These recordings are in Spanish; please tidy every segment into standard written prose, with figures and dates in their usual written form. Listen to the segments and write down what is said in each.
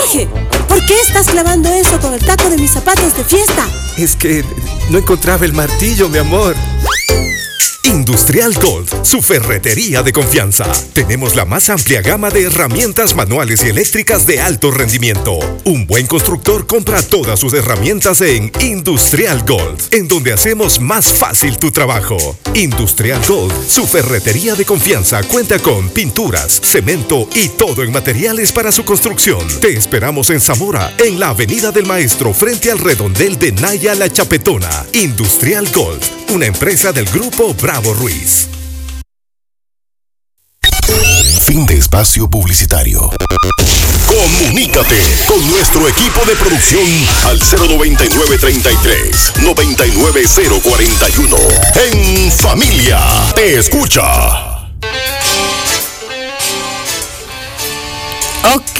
Jorge, ¿por qué estás clavando eso con el taco de mis zapatos de fiesta? Es que no encontraba el martillo, mi amor. Industrial Gold, su ferretería de confianza. Tenemos la más amplia gama de herramientas manuales y eléctricas de alto rendimiento. Un buen constructor compra todas sus herramientas en Industrial Gold, en donde hacemos más fácil tu trabajo. Industrial Gold, su ferretería de confianza, cuenta con pinturas, cemento y todo en materiales para su construcción. Te esperamos en Zamora, en la Avenida del Maestro, frente al redondel de Naya La Chapetona. Industrial Gold, una empresa del grupo Bravo Ruiz. Fin de espacio publicitario. Comunícate con nuestro equipo de producción al 099-33-99041. En familia, te escucha. Ok.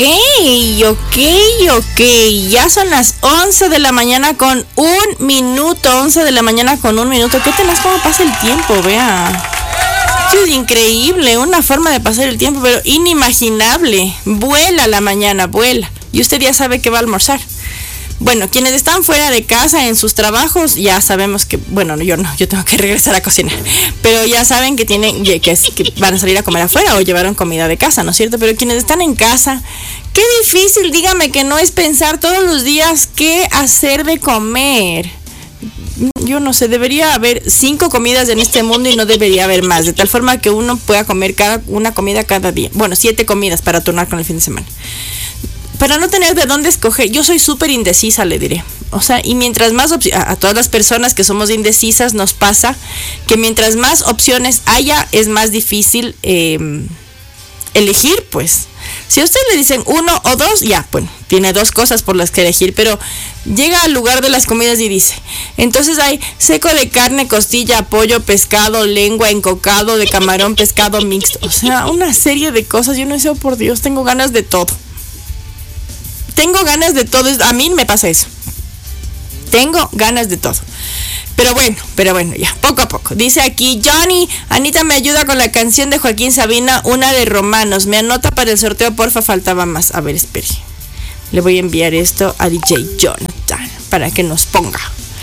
Ya son las 11 de la mañana con un minuto. 11 de la mañana con un minuto. ¿Qué tenés? ¿Cómo pasa el tiempo? Vea. Es increíble. Una forma de pasar el tiempo, pero inimaginable. Vuela la mañana, vuela. Y usted ya sabe que va a almorzar. Bueno, quienes están fuera de casa en sus trabajos, ya sabemos que, bueno, yo no, yo tengo que regresar a cocinar, pero ya saben que que van a salir a comer afuera o llevaron comida de casa, ¿no es cierto? Pero quienes están en casa, qué difícil, dígame que no es pensar todos los días qué hacer de comer. Yo no sé, debería haber 5 comidas en este mundo y no debería haber más, de tal forma que uno pueda comer una comida cada día. Bueno, 7 comidas para turnar con el fin de semana. Para no tener de dónde escoger, yo soy súper indecisa, le diré. O sea, y mientras más a todas las personas que somos indecisas nos pasa que mientras más opciones haya, es más difícil elegir, pues. Si a usted le dicen 1 o 2, ya, bueno, tiene 2 cosas por las que elegir, pero llega al lugar de las comidas y dice, entonces hay seco de carne, costilla, pollo, pescado, lengua, encocado, de camarón, pescado mixto. O sea, una serie de cosas. Yo no sé, oh, por Dios, tengo ganas de todo. Tengo ganas de todo, a mí me pasa eso. Tengo ganas de todo. Pero bueno, ya, poco a poco. Dice aquí, Johnny, Anita me ayuda con la canción de Joaquín Sabina, una de Romanos. Me anota para el sorteo, porfa, faltaba más. A ver, espere. Le voy a enviar esto a DJ Jonathan para que nos ponga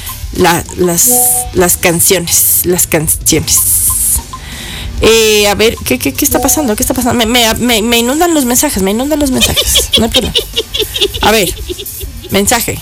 las canciones. A ver, ¿qué está pasando? ¿Qué está pasando? Me inundan los mensajes, No hay problema. A ver, mensaje.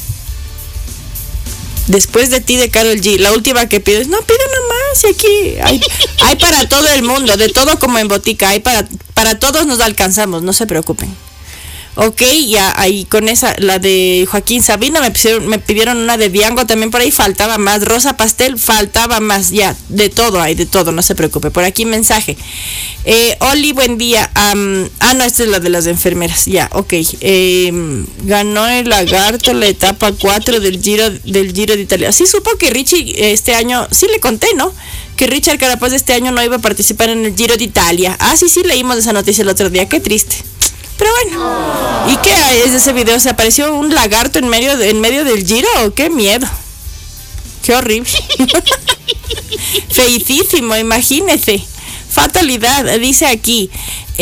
Después de ti, de Karol G. La última que pido es, no, pido nomás. Y aquí hay para todo el mundo, de todo como en botica. Hay para todos nos alcanzamos, no se preocupen. Ok, ya ahí con esa, la de Joaquín Sabina, me pidieron una de Diango, también por ahí faltaba más, Rosa Pastel, faltaba más, ya, de todo hay, de todo, no se preocupe. Por aquí mensaje, Oli, buen día, no, esta es la de las enfermeras, ya, ok, ganó el Lagarto la etapa 4 del Giro de Italia. Sí supo que Richie este año, sí le conté, ¿no? Que Richard Carapaz este año no iba a participar en el Giro de Italia. Sí, leímos esa noticia el otro día, qué triste. Pero bueno, ¿y qué es de ese video? ¿Se apareció un lagarto en medio del Giro? ¡Qué miedo! ¡Qué horrible! Feicísimo, imagínese. Fatalidad, dice aquí.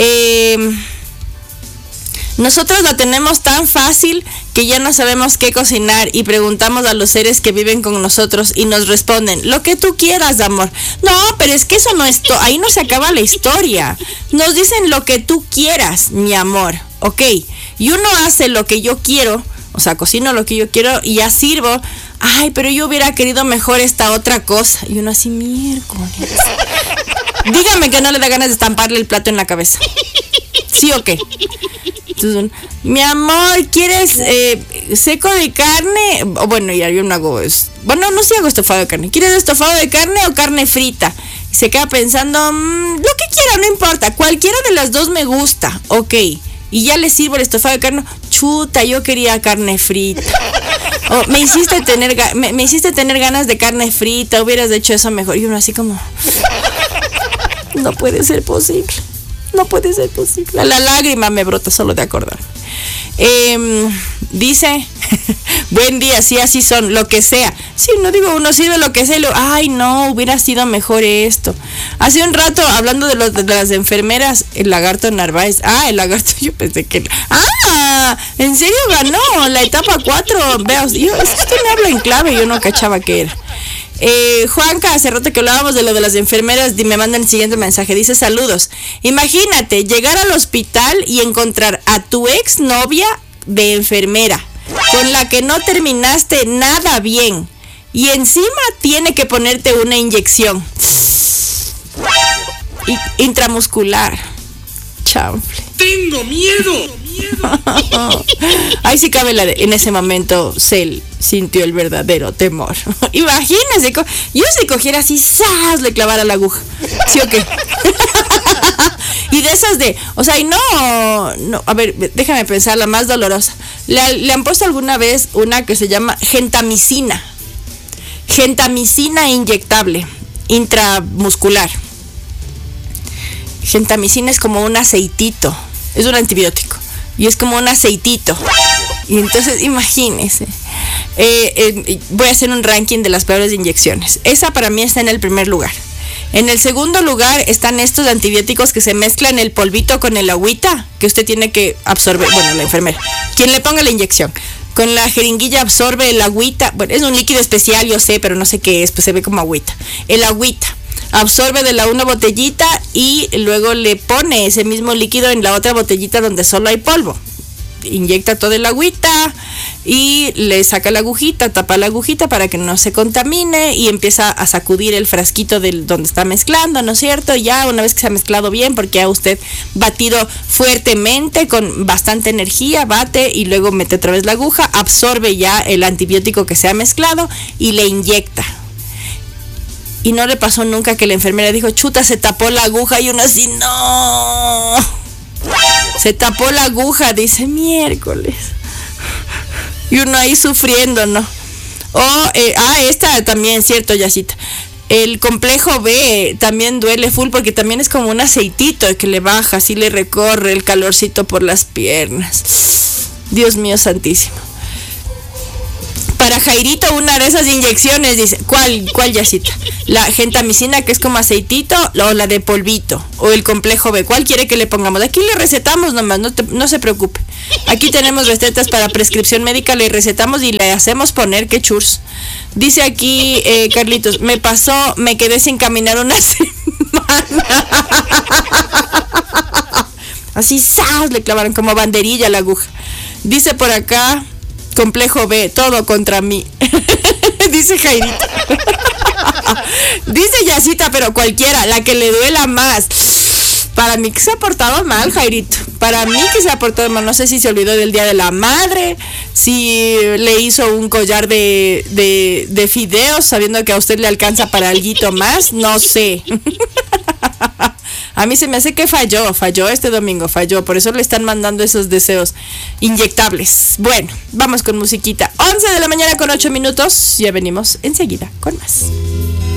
Nosotros la tenemos tan fácil que ya no sabemos qué cocinar y preguntamos a los seres que viven con nosotros y nos responden, lo que tú quieras, amor. No, pero es que eso no es ahí no se acaba la historia. Nos dicen lo que tú quieras, mi amor, ok. Y uno hace lo que yo quiero, o sea, cocino lo que yo quiero y ya sirvo. Ay, pero yo hubiera querido mejor esta otra cosa. Y uno así, miércoles. Dígame que no le da ganas de estamparle el plato en la cabeza. ¿Sí o qué? Entonces, mi amor, ¿quieres seco de carne? Bueno, ya yo no hago eso. Bueno, no, sí hago estofado de carne. ¿Quieres estofado de carne o carne frita? Y se queda pensando, lo que quiera, no importa. Cualquiera de las dos me gusta. Ok. Y ya le sirvo el estofado de carne. Chuta, yo quería carne frita. Oh, me hiciste tener ganas de carne frita. Hubieras hecho eso mejor. Y uno así como, no puede ser posible. No puede ser posible. La lágrima me brota solo de acordar. Dice, buen día, sí, así son, lo que sea. Sí, no digo, uno sirve lo que sea y ay, no, hubiera sido mejor esto. Hace un rato, hablando de las enfermeras, el lagarto Narváez. El lagarto, yo pensé que... ¿en serio ganó la etapa 4? Veos, es que usted me habla en clave, yo no cachaba que era. Juanca, hace rato que hablábamos de lo de las enfermeras, me mandan el siguiente mensaje, dice: saludos, imagínate llegar al hospital y encontrar a tu ex novia de enfermera con la que no terminaste nada bien y encima tiene que ponerte una inyección intramuscular. Chanfle. ¡Tengo miedo! Ahí sí cabe en ese momento Cell sintió el verdadero temor. Imagínese, yo si cogiera así, ¡zas!, le clavara la aguja. ¿Sí o qué? Y de esas y no, a ver, déjame pensar, la más dolorosa. ¿Le han puesto alguna vez una que se llama gentamicina? Gentamicina inyectable, intramuscular. Gentamicina es como un aceitito, es un antibiótico. Y es como un aceitito. Y entonces, imagínense. Voy a hacer un ranking de las peores inyecciones. Esa para mí está en el primer lugar. En el segundo lugar están estos antibióticos que se mezclan el polvito con el agüita, que usted tiene que absorber, bueno, la enfermera, quien le ponga la inyección. Con la jeringuilla absorbe el agüita. Bueno, es un líquido especial, yo sé, pero no sé qué es, pues se ve como agüita. El agüita. Absorbe de una botellita y luego le pone ese mismo líquido en la otra botellita donde solo hay polvo. Inyecta toda el agüita y le saca la agujita, tapa la agujita para que no se contamine y empieza a sacudir el frasquito donde está mezclando, ¿no es cierto? Ya una vez que se ha mezclado bien, porque ha usted batido fuertemente con bastante energía, bate y luego mete otra vez la aguja, absorbe ya el antibiótico que se ha mezclado y le inyecta. Y no le pasó nunca que la enfermera dijo: chuta, se tapó la aguja, y uno así, no. Se tapó la aguja, dice, miércoles. Y uno ahí sufriendo, ¿no? Esta también, cierto, Yacita. El complejo B también duele full porque también es como un aceitito que le baja, así le recorre el calorcito por las piernas. Dios mío santísimo. Para Jairito, una de esas inyecciones, dice, ¿cuál Yacita? La gentamicina, que es como aceitito, o la de polvito, o el complejo B. ¿Cuál quiere que le pongamos? Aquí le recetamos nomás, no se preocupe. Aquí tenemos recetas para prescripción médica, le recetamos y le hacemos poner que churs. Dice aquí, Carlitos, me quedé sin caminar una semana. Así, ¡zas!, le clavaron como banderilla la aguja. Dice por acá, complejo B, todo contra mí. Dice Jairito. Dice Yacita, pero cualquiera, la que le duela más. Para mí que se ha portado mal, Jairito. Para mí que se ha portado mal. No sé si se olvidó del Día de la Madre, si le hizo un collar de fideos, sabiendo que a usted le alcanza para alguito más. No sé. A mí se me hace que falló este domingo, por eso le están mandando esos deseos inyectables. Bueno, vamos con musiquita. 11 de la mañana con 8 minutos, ya venimos enseguida con más.